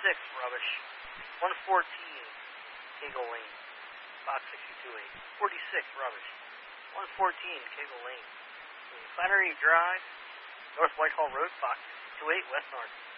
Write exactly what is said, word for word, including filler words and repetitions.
forty-six, rubbish. one fourteen, Kegel Lane, box sixty-two eight. forty-six, rubbish. one fourteen, Kegel Lane. Flannery Drive, North Whitehall Road, box sixty-two eight, West North.